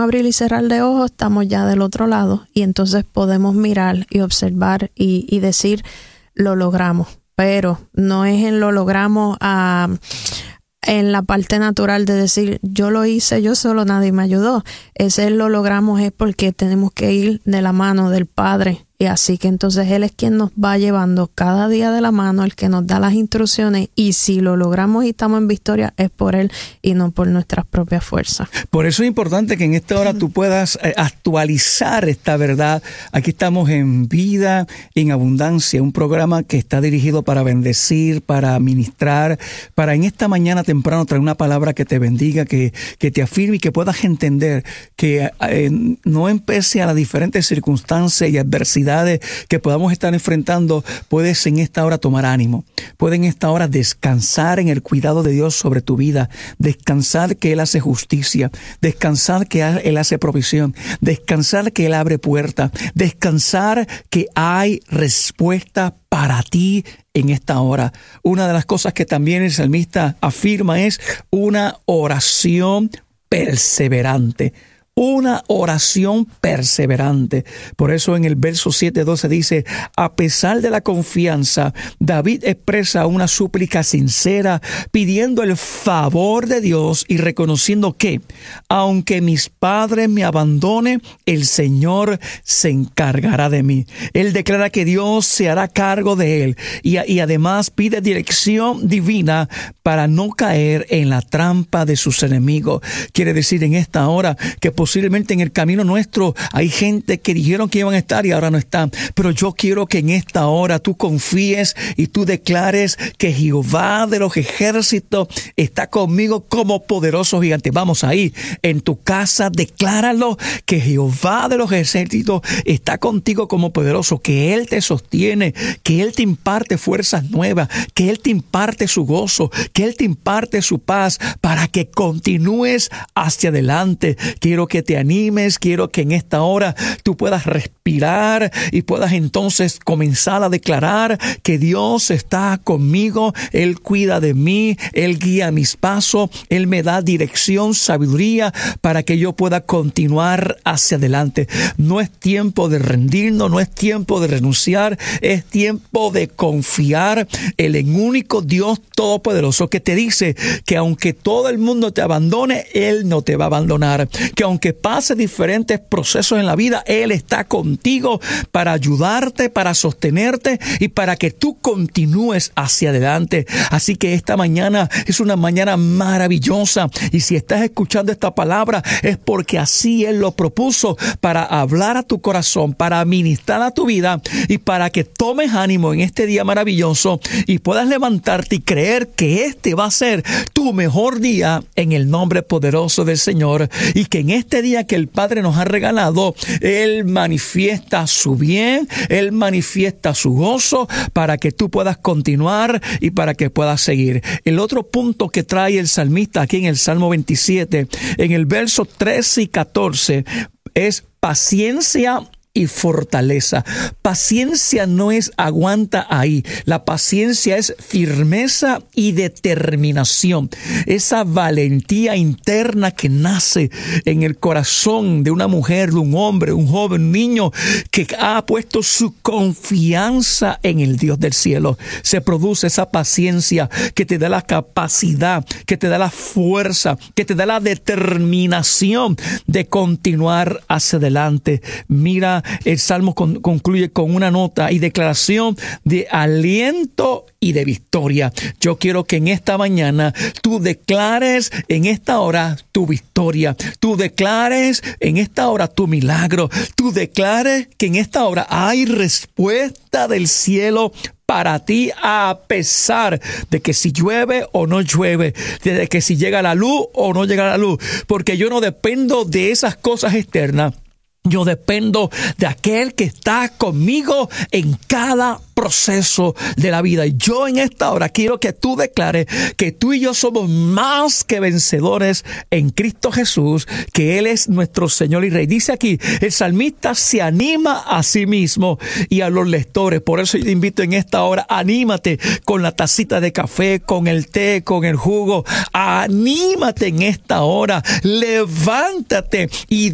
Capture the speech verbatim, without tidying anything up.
abrir y cerrar de ojos, estamos ya del otro lado y entonces podemos mirar y observar y, y decir, lo logramos. Pero no es en lo logramos a... en la parte natural de decir, yo lo hice yo solo, nadie me ayudó. Ese lo logramos es porque tenemos que ir de la mano del Padre. Y así que entonces Él es quien nos va llevando cada día de la mano, el que nos da las instrucciones. Y si lo logramos y estamos en victoria, es por Él y no por nuestras propias fuerzas. Por eso es importante que en esta hora tú puedas eh, actualizar esta verdad. Aquí estamos en Vida en Abundancia, un programa que está dirigido para bendecir, para ministrar, para en esta mañana temprano traer una palabra que te bendiga, que, que te afirme y que puedas entender que eh, no empece a las diferentes circunstancias y adversidades que podamos estar enfrentando, puedes en esta hora tomar ánimo, puedes en esta hora descansar en el cuidado de Dios sobre tu vida, descansar que Él hace justicia, descansar que Él hace provisión, descansar que Él abre puertas, descansar que hay respuesta para ti en esta hora. Una de las cosas que también el salmista afirma es una oración perseverante. Una oración perseverante. Por eso en el verso siete doce dice, a pesar de la confianza, David expresa una súplica sincera, pidiendo el favor de Dios y reconociendo que, aunque mis padres me abandonen, el Señor se encargará de mí. Él declara que Dios se hará cargo de él y, y además pide dirección divina para no caer en la trampa de sus enemigos. Quiere decir en esta hora que posiblemente en el camino nuestro hay gente que dijeron que iban a estar y ahora no están. Pero yo quiero que en esta hora tú confíes y tú declares que Jehová de los ejércitos está conmigo como poderoso gigante. Vamos ahí, en tu casa, decláralo, que Jehová de los ejércitos está contigo como poderoso, que Él te sostiene, que Él te imparte fuerzas nuevas, que Él te imparte su gozo, que Él te imparte su paz para que continúes hacia adelante. Quiero que te animes, quiero que en esta hora tú puedas respirar y puedas entonces comenzar a declarar que Dios está conmigo, Él cuida de mí, Él guía mis pasos, Él me da dirección, sabiduría para que yo pueda continuar hacia adelante. No es tiempo de rendirnos, no es tiempo de renunciar, es tiempo de confiar en el único Dios todopoderoso que te dice que aunque todo el mundo te abandone, Él no te va a abandonar, que aunque pase diferentes procesos en la vida, Él está contigo para ayudarte, para sostenerte y para que tú continúes hacia adelante. Así que esta mañana es una mañana maravillosa y si estás escuchando esta palabra es porque así Él lo propuso, para hablar a tu corazón, para ministrar a tu vida y para que tomes ánimo en este día maravilloso y puedas levantarte y creer que este va a ser tu mejor día en el nombre poderoso del Señor, y que en este día que el Padre nos ha regalado, Él manifiesta su bien, Él manifiesta su gozo para que tú puedas continuar y para que puedas seguir. El otro punto que trae el salmista aquí en el Salmo veintisiete, en el verso trece y catorce, es paciencia y fortaleza. Paciencia no es aguanta ahí. La paciencia es firmeza y determinación. Esa valentía interna que nace en el corazón de una mujer, de un hombre, un joven, un niño que ha puesto su confianza en el Dios del cielo. Se produce esa paciencia que te da la capacidad, que te da la fuerza, que te da la determinación de continuar hacia adelante. Mira, el Salmo con, concluye con una nota y declaración de aliento y de victoria. Yo quiero que en esta mañana tú declares en esta hora tu victoria. Tú declares en esta hora tu milagro. Tú declares que en esta hora hay respuesta del cielo para ti, a pesar de que si llueve o no llueve, de que si llega la luz o no llega la luz, porque yo no dependo de esas cosas externas. Yo dependo de aquel que está conmigo en cada proceso de la vida. Y yo en esta hora quiero que tú declares que tú y yo somos más que vencedores en Cristo Jesús, que Él es nuestro Señor y Rey. Dice aquí, el salmista se anima a sí mismo y a los lectores. Por eso yo te invito en esta hora, anímate con la tacita de café, con el té, con el jugo. Anímate en esta hora, levántate y